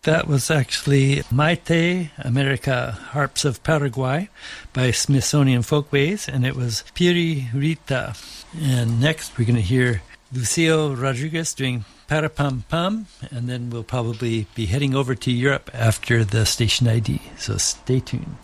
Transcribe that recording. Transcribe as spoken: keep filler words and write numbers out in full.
That was actually Maite America Harps of Paraguay by Smithsonian Folkways, and it was Piri Rita. And next we're going to hear Lucio Rodriguez doing Para Pam Pam, and then we'll probably be heading over to Europe after the station I D. So stay tuned.